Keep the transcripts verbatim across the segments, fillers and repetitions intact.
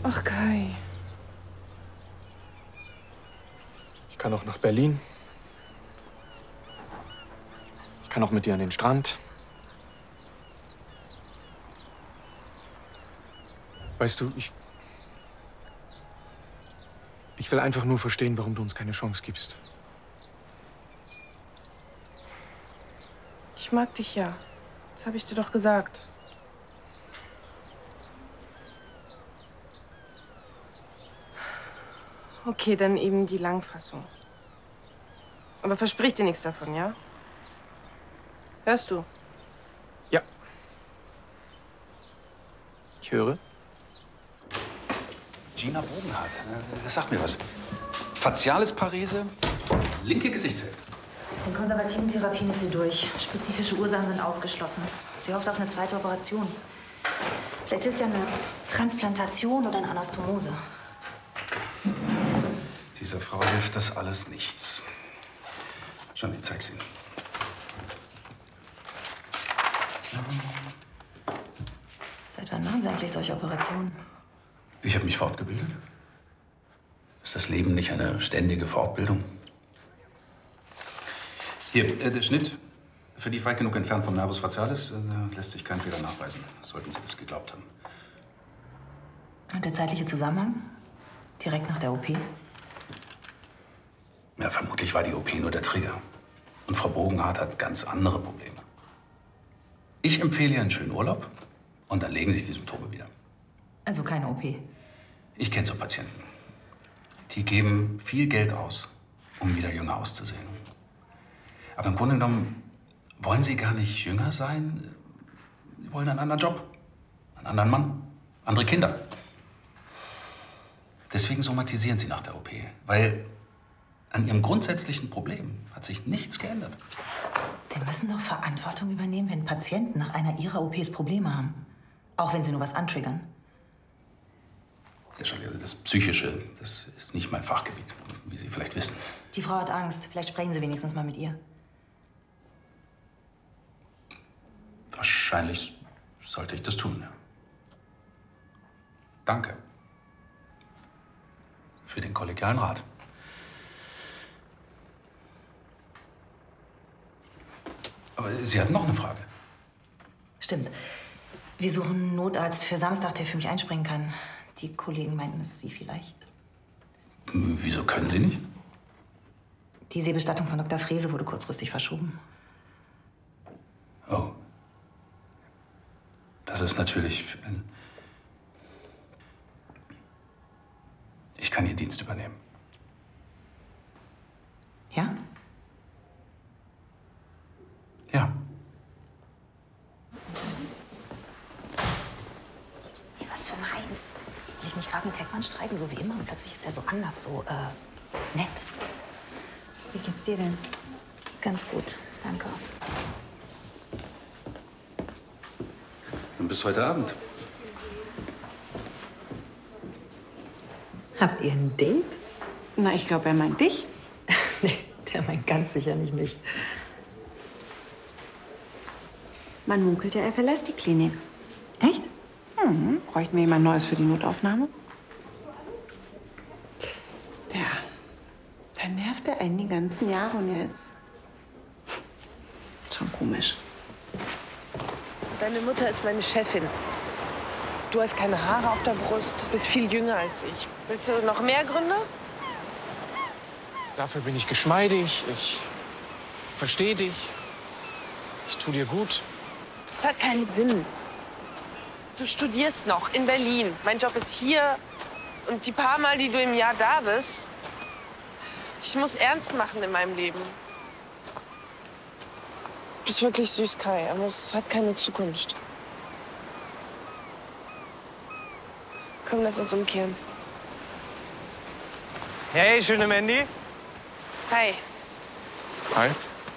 Ach, Kai. Ich kann auch nach Berlin. Ich kann auch mit dir an den Strand. Weißt du, ich... Ich will einfach nur verstehen, warum du uns keine Chance gibst. Ich mag dich ja. Das habe ich dir doch gesagt. Okay, dann eben die Langfassung. Aber versprich dir nichts davon, ja? Hörst du? Ja. Ich höre. Gina Bogenhardt, das sagt mir was. Faciales Parese, linke Gesichtshälfte. In konservativen Therapien ist sie durch. Spezifische Ursachen sind ausgeschlossen. Sie hofft auf eine zweite Operation. Vielleicht hilft ja eine Transplantation oder eine Anastomose. Dieser Frau hilft das alles nichts. Schon, ich zeig's Ihnen. Seit wann machen Sie eigentlich solche Operationen? Ich habe mich fortgebildet. Ist das Leben nicht eine ständige Fortbildung? Hier, äh, der Schnitt. Für die weit genug entfernt vom Nervus facialis äh, lässt sich kein Fehler nachweisen. Sollten Sie das geglaubt haben. Und der zeitliche Zusammenhang? Direkt nach der O P? Ja, vermutlich war die O P nur der Trigger. Und Frau Bogenhardt hat ganz andere Probleme. Ich empfehle ihr einen schönen Urlaub und dann legen sich die Symptome wieder. Also keine O P? Ich kenne so Patienten. Die geben viel Geld aus, um wieder jünger auszusehen. Aber im Grunde genommen wollen sie gar nicht jünger sein. Sie wollen einen anderen Job, einen anderen Mann, andere Kinder. Deswegen somatisieren sie nach der O P, weil an ihrem grundsätzlichen Problem hat sich nichts geändert. Sie müssen doch Verantwortung übernehmen, wenn Patienten nach einer Ihrer O Ps Probleme haben. Auch wenn sie nur was antriggern. Ja, schon, also das Psychische, das ist nicht mein Fachgebiet, wie Sie vielleicht wissen. Die Frau hat Angst. Vielleicht sprechen Sie wenigstens mal mit ihr. Wahrscheinlich sollte ich das tun. Danke für den kollegialen Rat. Aber Sie hatten noch eine Frage. Stimmt. Wir suchen einen Notarzt für Samstag, der für mich einspringen kann. Die Kollegen meinten, es ist Sie vielleicht. Wieso können Sie nicht? Die Seebestattung von Doktor Frese wurde kurzfristig verschoben. Oh. Das ist natürlich... Ich kann Ihren Dienst übernehmen. Ja? Ja. Hey, was für ein Heinz. Will ich mich gerade mit Heckmann streiten, so wie immer? Und plötzlich ist er so anders, so äh, nett. Wie geht's dir denn? Ganz gut, danke. Und bis heute Abend. Habt ihr ein Date? Na, ich glaube, er meint dich. Nee, der meint ganz sicher nicht mich. Man munkelt ja, er verlässt die Klinik. Echt? Mhm. Bräuchten wir jemand Neues für die Notaufnahme? Der, der nervt er einen die ganzen Jahre und jetzt. Schon komisch. Deine Mutter ist meine Chefin. Du hast keine Haare auf der Brust, bist viel jünger als ich. Willst du noch mehr Gründe? Dafür bin ich geschmeidig, ich verstehe dich, ich tu dir gut. Das hat keinen Sinn. Du studierst noch in Berlin. Mein Job ist hier. Und die paar Mal, die du im Jahr da bist, ich muss ernst machen in meinem Leben. Du bist wirklich süß, Kai, aber es hat keine Zukunft. Komm, lass uns umkehren. Hey, schöne Mandy. Hi. Hi.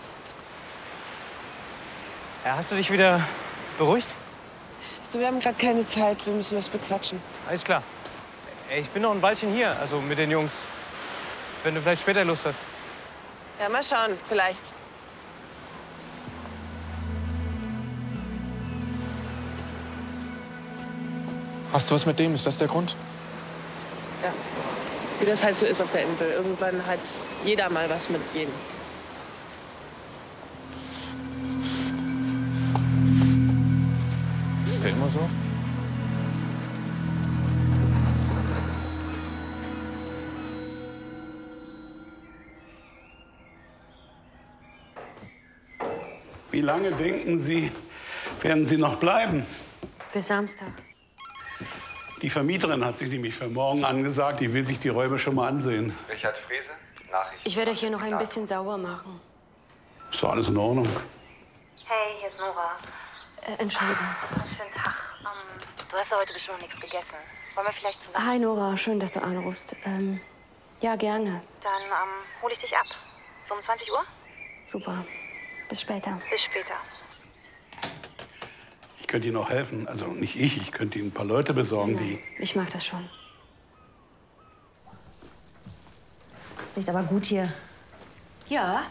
Ja, hast du dich wieder beruhigt? Du, wir haben gerade keine Zeit. Wir müssen was bequatschen. Alles klar. Ey, ich bin noch ein Weilchen hier, also mit den Jungs. Wenn du vielleicht später Lust hast. Ja, mal schauen, vielleicht. Hast du was mit dem? Ist das der Grund? Ja. Wie das halt so ist auf der Insel. Irgendwann hat jeder mal was mit jedem. Ist der immer so? Wie lange denken Sie, werden Sie noch bleiben? Bis Samstag. Die Vermieterin hat sich nämlich für morgen angesagt, die will sich die Räume schon mal ansehen. Richard Frese, Nachricht. Ich werde hier noch ein bisschen sauber machen. Ist doch alles in Ordnung. Hey, hier ist Nora. Äh, Entschuldigung. Schönen Tag. Ähm, du hast ja heute bestimmt noch nichts gegessen. Wollen wir vielleicht zusammen? Hi Nora, schön, dass du anrufst. Ähm, ja, gerne. Dann ähm, hole ich dich ab. So um zwanzig Uhr? Super. Bis später. Bis später. Ich könnte Ihnen auch helfen. Also nicht ich, ich könnte Ihnen ein paar Leute besorgen, die... Ich mag das schon. Es riecht aber gut hier. Ja.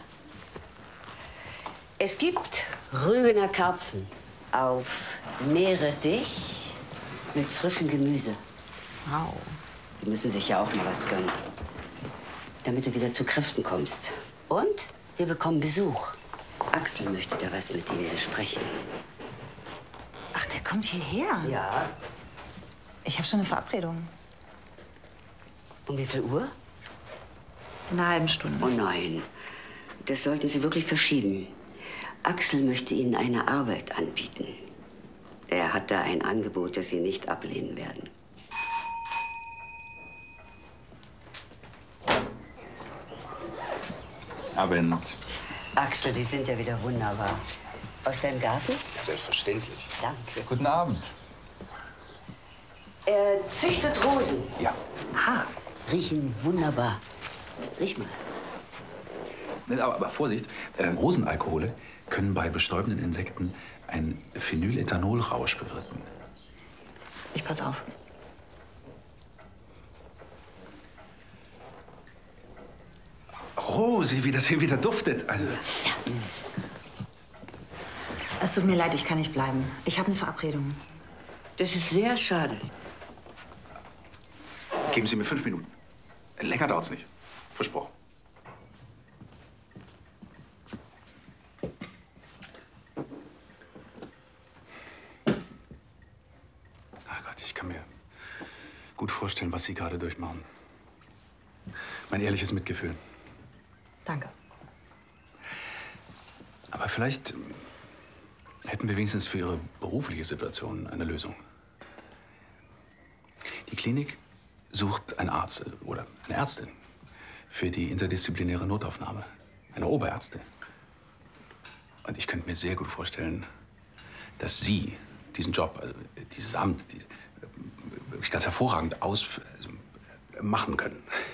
Es gibt Rügener Karpfen auf Meerrettich mit frischem Gemüse. Wow. Sie müssen sich ja auch mal was gönnen, damit du wieder zu Kräften kommst. Und wir bekommen Besuch. Axel möchte da was mit Ihnen besprechen. Ach, der kommt hierher? Ja. Ich habe schon eine Verabredung. Um wie viel Uhr? In einer halben Stunde. Oh nein, das sollten Sie wirklich verschieben. Axel möchte Ihnen eine Arbeit anbieten. Er hat da ein Angebot, das Sie nicht ablehnen werden. Abend. Axel, die sind ja wieder wunderbar. Aus deinem Garten? Selbstverständlich. Danke. Guten Abend. Er züchtet Rosen. Ja. Ah, riechen wunderbar. Riech mal. Aber, aber Vorsicht, äh, Rosenalkohole können bei bestäubenden Insekten einen Phenylethanolrausch bewirken. Ich pass auf. Rosi, wie das hier wieder duftet. Also, Ja. Es tut mir leid, ich kann nicht bleiben. Ich habe eine Verabredung. Das ist sehr schade. geben Sie mir fünf Minuten. Länger dauert's nicht. Versprochen. Ach Gott, ich kann mir gut vorstellen, was Sie gerade durchmachen. Mein ehrliches Mitgefühl. Danke. Aber vielleicht ähm, hätten wir wenigstens für Ihre berufliche Situation eine Lösung. Die Klinik sucht einen Arzt äh, oder eine Ärztin für die interdisziplinäre Notaufnahme. Eine Oberärztin. Und ich könnte mir sehr gut vorstellen, dass Sie diesen Job, also dieses Amt, die, äh, wirklich ganz hervorragend aus, also, machen können.